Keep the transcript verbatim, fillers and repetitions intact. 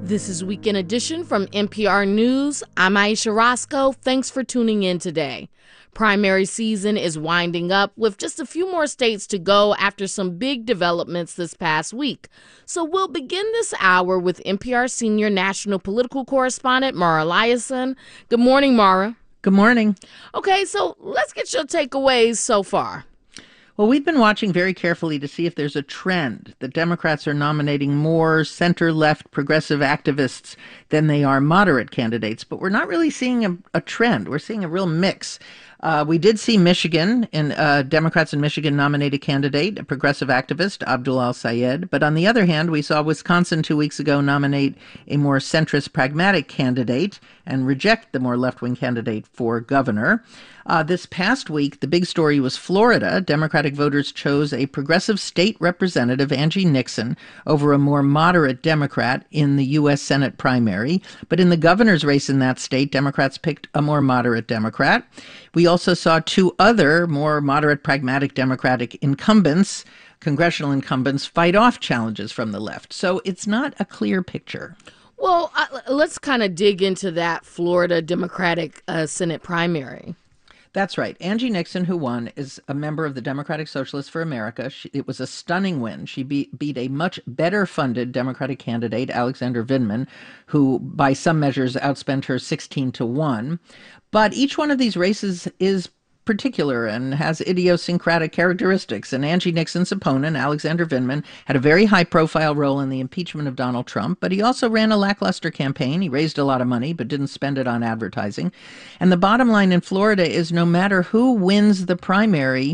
This is Weekend Edition from N P R News. I'm Aisha Roscoe. Thanks for tuning in today. Primary season is winding up with just a few more states to go after some big developments this past week. So we'll begin this hour with N P R senior national political correspondent Mara Liasson. Good morning, Mara. Good morning. Okay, so let's get your takeaways so far. Well, we've been watching very carefully to see if there's a trend. The Democrats are nominating more center-left progressive activists than they are moderate candidates, but we're not really seeing a, a trend. We're seeing a real mix. Uh, we did see Michigan, and uh, Democrats in Michigan nominate a candidate, a progressive activist, Abdul Al-Sayed. But on the other hand, we saw Wisconsin two weeks ago nominate a more centrist pragmatic candidate and reject the more left-wing candidate for governor. Uh, this past week, the big story was Florida. Democratic voters chose a progressive state representative, Angie Nixon, over a more moderate Democrat in the U S Senate primary. But in the governor's race in that state, Democrats picked a more moderate Democrat. We also saw two other more moderate, pragmatic Democratic incumbents, congressional incumbents, fight off challenges from the left. So it's not a clear picture. Well, uh, let's kind of dig into that Florida Democratic uh, Senate primary. That's right. Angie Nixon, who won, is a member of the Democratic Socialists for America. She, it was a stunning win. She beat, beat a much better funded Democratic candidate, Alexander Vindman, who by some measures outspent her sixteen to one. But each one of these races is particular and has idiosyncratic characteristics. And Angie Nixon's opponent, Alexander Vindman, had a very high-profile role in the impeachment of Donald Trump, but he also ran a lackluster campaign. He raised a lot of money, but didn't spend it on advertising. And the bottom line in Florida is no matter who wins the primary,